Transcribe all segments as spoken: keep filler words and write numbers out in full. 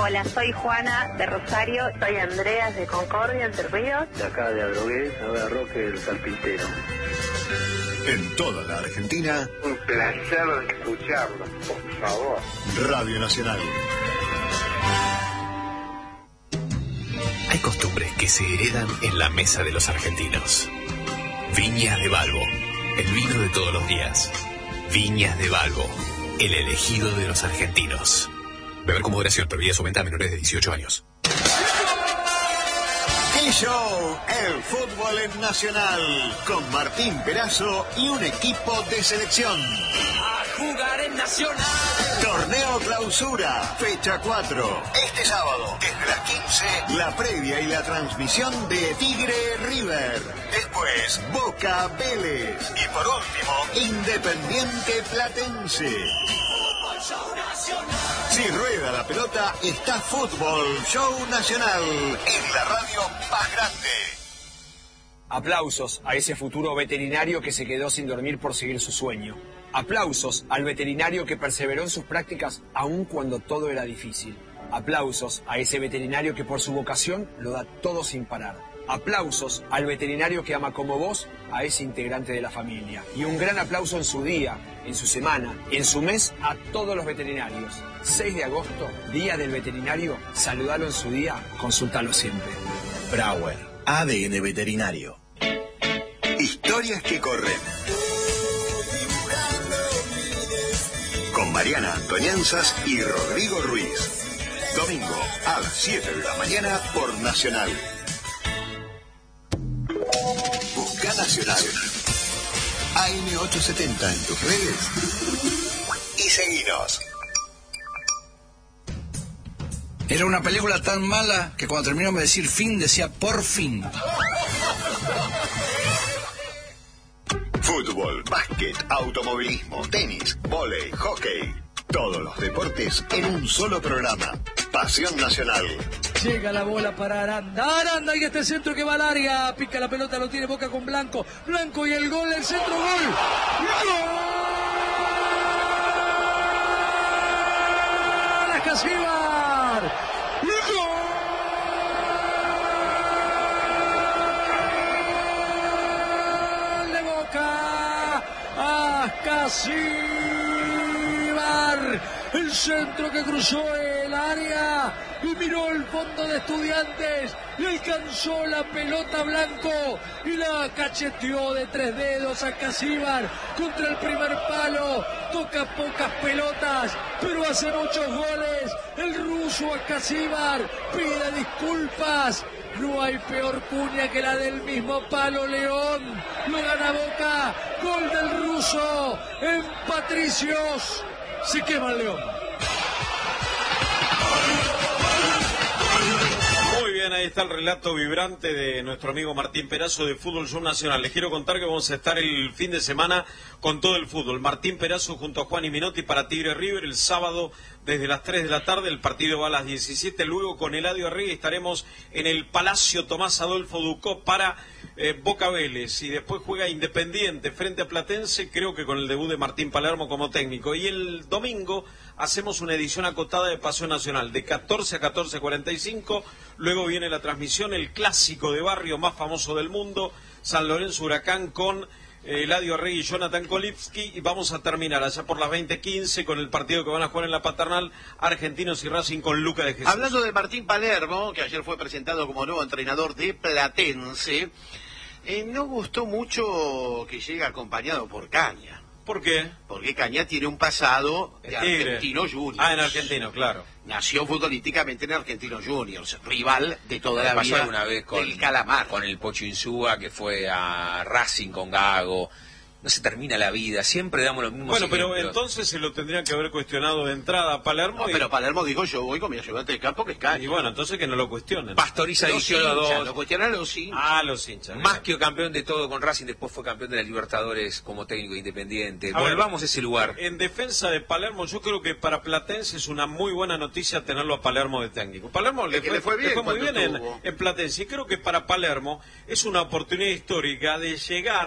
Hola, soy Juana de Rosario. Soy Andrea de Concordia, Entre Ríos. De acá de Adrogué, ahora Roque el Carpintero. En toda la Argentina. Un placer escucharlo, por favor. Radio Nacional. Hay costumbres que se heredan en la mesa de los argentinos. Viñas de Balbo, el vino de todos los días. Viñas de Balbo, el elegido de los argentinos. Beber con moderación, prohibida su venta a menores de dieciocho años. T-Show, el fútbol en Nacional, con Martín Perazo y un equipo de selección. A jugar en Nacional. Torneo Clausura, fecha cuatro. Este sábado, desde las quince, la previa y la transmisión de Tigre River. Después, Boca Vélez. Y por último, Independiente Platense. Fútbol Show Nacional. Si rueda la pelota, está Fútbol Show Nacional, en la radio más grande. Aplausos a ese futuro veterinario que se quedó sin dormir por seguir su sueño. Aplausos al veterinario que perseveró en sus prácticas aun cuando todo era difícil. Aplausos a ese veterinario que por su vocación lo da todo sin parar. Aplausos al veterinario que ama como vos a ese integrante de la familia. Y un gran aplauso en su día, en su semana, en su mes a todos los veterinarios. seis de agosto, Día del Veterinario. Saludalo en su día, consultalo siempre. Brauer, A D N Veterinario. Historias que corren. Con Mariana Antonianzas y Rodrigo Ruiz. Domingo a las siete de la mañana por Nacional. Busca Nacional. A M ochocientos setenta en tus redes. Y seguinos. Era una película tan mala que cuando terminó de decir fin decía por fin. Fútbol, básquet, automovilismo, tenis, vóley, hockey. Todos los deportes en un solo programa. Pasión Nacional. Llega la bola para Aranda. Aranda y este centro que va larga. Pica la pelota, lo tiene Boca con Blanco. Blanco y el gol, el centro, gol. ¡Gol! ¡Ascasíbar! ¡Gol de Boca! ¡Ascasíbar! El centro que cruzó el área y miró el fondo de Estudiantes, le alcanzó la pelota Blanco y la cacheteó de tres dedos a Ascasíbar contra el primer palo. Toca pocas pelotas, pero hace muchos goles. El ruso Ascasíbar pide disculpas. No hay peor cuña que la del mismo palo León. Lo gana Boca. Gol del ruso en Patricios. Se quema el León. Muy bien, ahí está el relato vibrante de nuestro amigo Martín Perazo de Fútbol Show Nacional. Les quiero contar que vamos a estar el fin de semana con todo el fútbol. Martín Perazo junto a Juan y Minotti para Tigre River el sábado desde las tres de la tarde. El partido va a las diecisiete. Luego con Eladio Arregui estaremos en el Palacio Tomás Adolfo Ducó para eh, Boca Vélez. Y después juega Independiente frente a Platense, creo que con el debut de Martín Palermo como técnico. Y el domingo hacemos una edición acotada de Pasión Nacional de catorce a catorce cuarenta y cinco. Luego viene la transmisión, el clásico de barrio más famoso del mundo, San Lorenzo Huracán con Eladio Arregui y Jonathan Kolipski, y vamos a terminar allá por las veinte quince con el partido que van a jugar en la Paternal, Argentinos y Racing con Luca de Jesús. Hablando de Martín Palermo, que ayer fue presentado como nuevo entrenador de Platense, eh, no gustó mucho que llegue acompañado por Caña. ¿Por qué? Porque Cañá tiene un pasado de Tigre. Argentino Juniors. Ah, en Argentino, claro. Nació futbolísticamente en Argentino Juniors, rival de toda la pasó vida alguna vez con, del Calamar. Con el Pocho Insúa, que fue a Racing con Gago. No se termina la vida, siempre damos los mismos Bueno, ejemplos. pero entonces se lo tendrían que haber cuestionado de entrada a Palermo. No, y... pero Palermo dijo, yo voy con mi ayudante de campo, que es Caña. Y bueno, entonces que no lo cuestionen. Pastoriza Los dieciocho a hinchas, dos. lo cuestionan los hinchas. Ah, los hinchas. Más que campeón de todo con Racing, después fue campeón de la Libertadores como técnico independiente. A Volvamos ver, a ese lugar. En defensa de Palermo, yo creo que para Platense es una muy buena noticia tenerlo a Palermo de técnico. Palermo le fue, le fue bien, le fue muy bien en, tuvo. en Platense. Y creo que para Palermo es una oportunidad histórica de llegar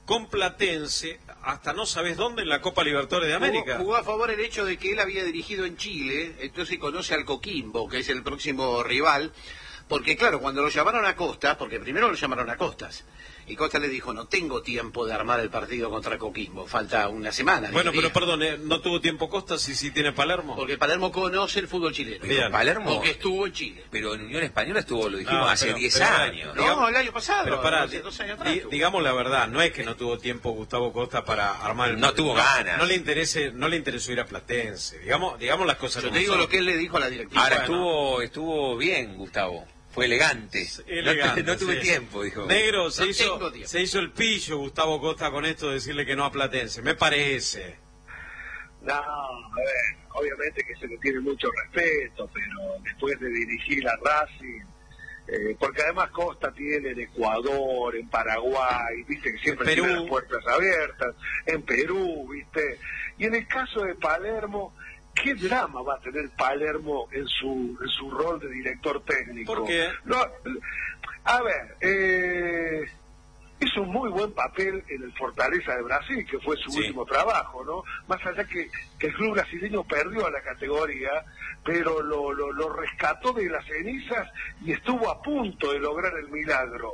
con Platense hasta no sabes dónde en la Copa Libertadores de América. Jugó, jugó a favor el hecho de que él había dirigido en Chile, entonces conoce al Coquimbo, que es el próximo rival, porque claro, cuando lo llamaron a Costa, porque primero lo llamaron a Costas, y Costa le dijo, no tengo tiempo de armar el partido contra Coquimbo, falta una semana. Bueno, pero perdón, ¿eh? ¿no tuvo tiempo Costa si sí tiene Palermo? Porque Palermo conoce el fútbol chileno. Pero Palermo, porque estuvo en Chile. Pero en Unión Española estuvo, lo dijimos, No, hace pero- diez pero- años. No, digamos- el año pasado. Pero pará, hace dos años atrás di- estuvo. digamos la verdad, no es que no tuvo tiempo Gustavo Costa para armar el No tuvo ganas. No le interese, no le interesó ir a Platense. Digamos, digamos las cosas. Yo como te digo son. lo que él le dijo a la directiva. Ahora Bueno. estuvo estuvo bien, Gustavo. Fue elegante. Elegante, no, no tuve sí. tiempo, dijo. Negro, se, No hizo, tengo tiempo. se hizo el pillo Gustavo Costa con esto de decirle que no a Platense. Me parece. No, a ver, obviamente que se le tiene mucho respeto, pero después de dirigir a Racing, eh, porque además Costa tiene en Ecuador, en Paraguay, viste que siempre En tiene Perú. las puertas abiertas, en Perú, viste, y en el caso de Palermo, ¿qué drama va a tener Palermo en su en su rol de director técnico? ¿Por qué? No, a ver, eh, hizo un muy buen papel en el Fortaleza de Brasil, que fue su Sí. último trabajo, ¿no? Más allá que, que el club brasileño perdió la categoría, pero lo, lo, lo rescató de las cenizas y estuvo a punto de lograr el milagro.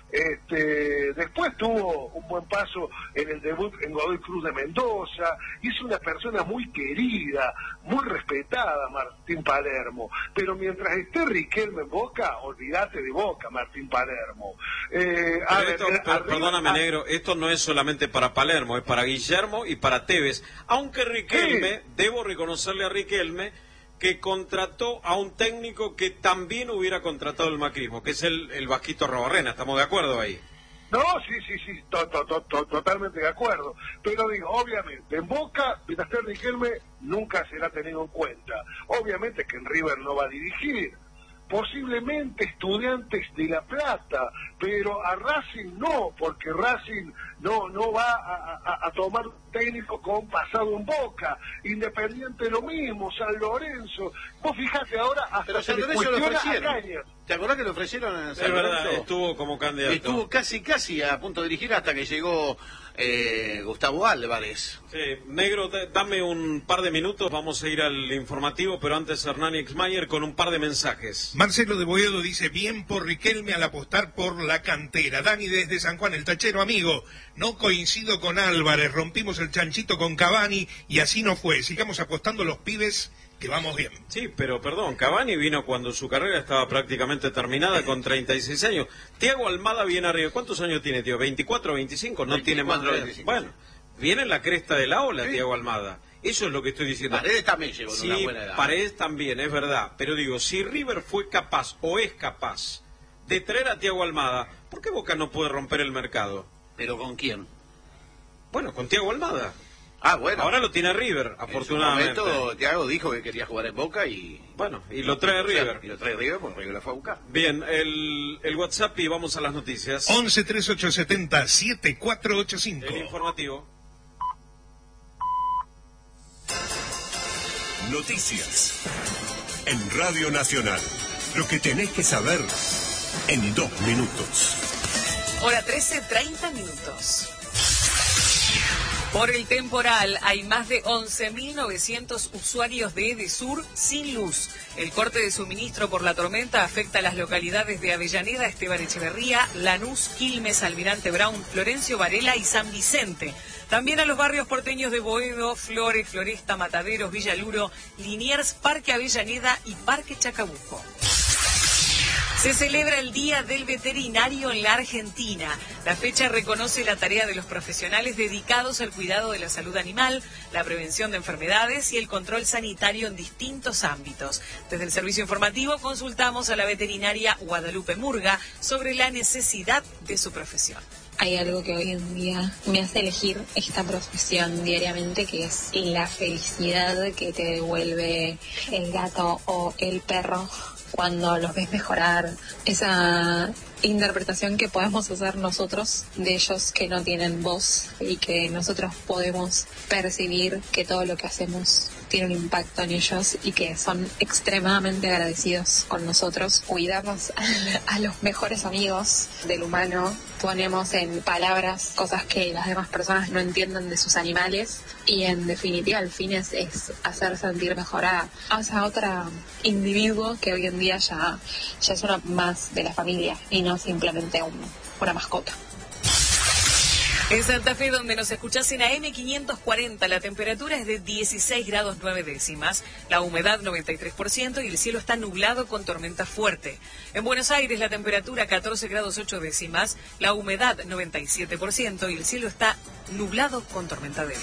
Este, después tuvo un buen paso en el debut en Godoy Cruz de Mendoza, y es una persona muy querida, muy respetada, Martín Palermo, pero mientras esté Riquelme en Boca, olvídate de Boca, Martín Palermo. Eh, a Pero ver, esto, eh, per- arriba- perdóname, a- negro, esto no es solamente para Palermo, es para Guillermo y para Tevez. Aunque Riquelme, debo reconocerle a Riquelme que contrató a un técnico que también hubiera contratado el macrismo, que es el, el Vasquito Robarrena. ¿Estamos de acuerdo ahí? No, sí, sí, sí, to- to- to- to- totalmente de acuerdo. Pero digo, obviamente, en Boca, mientras esté Riquelme, nunca será tenido en cuenta. Obviamente que en River no va a dirigir. Posiblemente Estudiantes de La Plata, pero a Racing no, porque Racing no no va a, a- a tomar un técnico con pasado en Boca. Independiente lo mismo, San Lorenzo. Vos fijate ahora, hasta Pero se San le Lorenzo lo cuestiona a ofrecieron. Cañas. ¿Te acordás que lo ofrecieron a San Es verdad, Lorenzo? estuvo como candidato. Estuvo casi, casi a punto de dirigir hasta que llegó eh, Gustavo Álvarez. Sí, negro, da- dame un par de minutos, vamos a ir al informativo, pero antes Hernán Exmayer con un par de mensajes. Marcelo de Boedo dice, bien por Riquelme al apostar por la cantera. Dani desde San Juan, el tachero amigo, no coincido con Álvarez, rompimos el chanchito con Cavani y así no fue. Sigamos apostando los pibes que vamos bien. Sí, pero perdón, Cavani vino cuando su carrera estaba prácticamente terminada con treinta y seis años. Tiago Almada viene arriba. ¿Cuántos años tiene, tío? ¿veinticuatro o veinticinco? No tiene más. veinticuatro, de- veinticinco, Bueno, viene en la cresta de la ola, Tiago Almada. Eso es lo que estoy diciendo. Paredes también llegó en Sí, una buena edad. Paredes también, es verdad. Pero digo, si River fue capaz o es capaz de traer a Tiago Almada, ¿por qué Boca no puede romper el mercado? ¿Pero con quién? Bueno, con Tiago Almada. Ah, bueno. Ahora lo tiene River, afortunadamente. En su momento, Thiago dijo que quería jugar en Boca y... Bueno, y lo trae River. Y lo trae River porque River la fue a buscar. Bien, el, el WhatsApp y vamos a las noticias. once treinta y ocho setenta siete cuatro ocho cinco. El informativo. Noticias. En Radio Nacional. Lo que tenés que saber en dos minutos. Hora trece, treinta minutos. Por el temporal hay más de once mil novecientos usuarios de Edesur sin luz. El corte de suministro por la tormenta afecta a las localidades de Avellaneda, Esteban Echeverría, Lanús, Quilmes, Almirante Brown, Florencio Varela y San Vicente. También a los barrios porteños de Boedo, Flores, Floresta, Mataderos, Villaluro, Liniers, Parque Avellaneda y Parque Chacabuco. Se celebra el Día del Veterinario en la Argentina. La fecha reconoce la tarea de los profesionales dedicados al cuidado de la salud animal, la prevención de enfermedades y el control sanitario en distintos ámbitos. Desde el servicio informativo consultamos a la veterinaria Guadalupe Murga sobre la necesidad de su profesión. Hay algo que hoy en día me hace elegir esta profesión diariamente, que es la felicidad que te devuelve el gato o el perro cuando los ves mejorar, esa interpretación que podemos hacer nosotros de ellos que no tienen voz y que nosotros podemos percibir que todo lo que hacemos tiene un impacto en ellos y que son extremadamente agradecidos con nosotros. Cuidamos a los mejores amigos del humano, ponemos en palabras cosas que las demás personas no entienden de sus animales y en definitiva el fin es, es hacer sentir mejor a, a esa otra individuo que hoy en día ya, ya es una más de la familia y no simplemente un, una mascota. En Santa Fe, donde nos escuchás en A M quinientos cuarenta, la temperatura es de dieciséis grados nueve décimas, la humedad noventa y tres por ciento y el cielo está nublado con tormenta fuerte. En Buenos Aires, la temperatura catorce grados ocho décimas, la humedad noventa y siete por ciento y el cielo está nublado con tormenta débil.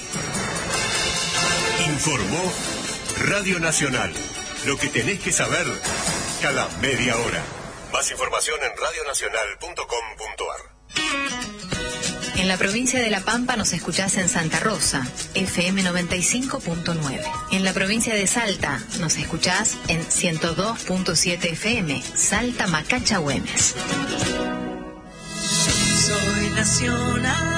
Informó Radio Nacional. Lo que tenés que saber cada media hora. Más información en radio nacional punto com punto a r. En la provincia de La Pampa nos escuchás en Santa Rosa, F M noventa y cinco punto nueve. En la provincia de Salta nos escuchás en ciento dos punto siete F M, Salta Macacha Güemes. Soy nacional.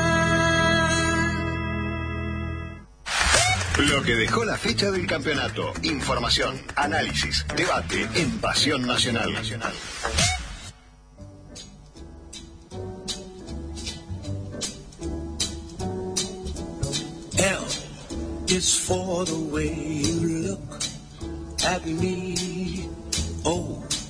Lo que dejó la fecha del campeonato. Información, análisis, debate en Pasión Nacional. Nacional. L is for the way you look at me. O